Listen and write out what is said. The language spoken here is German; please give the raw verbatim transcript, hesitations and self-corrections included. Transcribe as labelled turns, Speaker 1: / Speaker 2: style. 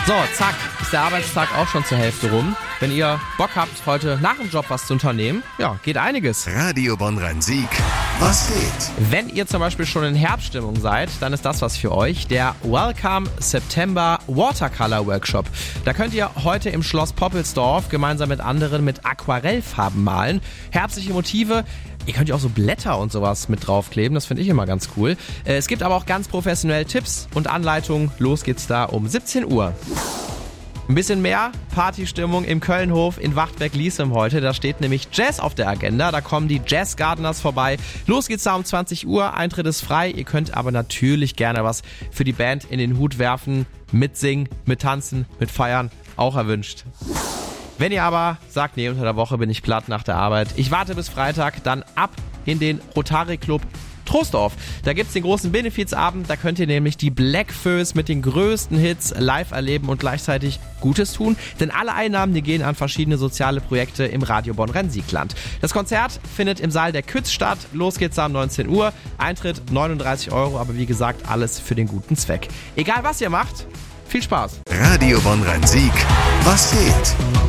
Speaker 1: So, zack, ist der Arbeitstag auch schon zur Hälfte rum. Wenn ihr Bock habt, heute nach dem Job was zu unternehmen, ja, geht einiges.
Speaker 2: Radio Bonn-Rhein-Sieg. Was geht?
Speaker 1: Wenn ihr zum Beispiel schon in Herbststimmung seid, dann ist das was für euch. Der Welcome September Watercolor Workshop. Da könnt ihr heute im Schloss Poppelsdorf gemeinsam mit anderen mit Aquarellfarben malen. Herbstliche Motive. Ihr könnt ja auch so Blätter und sowas mit draufkleben, das finde ich immer ganz cool. Es gibt aber auch ganz professionell Tipps und Anleitungen. Los geht's da um siebzehn Uhr. Ein bisschen mehr Partystimmung im Kölnhof in Wachtberg-Liesem heute. Da steht nämlich Jazz auf der Agenda. Da kommen die Jazz Gardeners vorbei. Los geht's da um zwanzig Uhr. Eintritt ist frei. Ihr könnt aber natürlich gerne was für die Band in den Hut werfen. Mitsingen, mittanzen, mitfeiern. Auch erwünscht. Wenn ihr aber sagt, nee, unter der Woche bin ich platt nach der Arbeit, ich warte bis Freitag, dann ab in den Rotary Club Troisdorf. Da gibt's den großen Benefizabend, da könnt ihr nämlich die Black Föß mit den größten Hits live erleben und gleichzeitig Gutes tun, denn alle Einnahmen, die gehen an verschiedene soziale Projekte im Radio Bonn-Rhein-Sieg-Land. Das Konzert findet im Saal der Kütz statt, los geht's da um neunzehn Uhr, Eintritt neununddreißig Euro, aber wie gesagt, alles für den guten Zweck. Egal was ihr macht, viel Spaß.
Speaker 2: Radio Bonn-Rhein-Sieg. Was geht?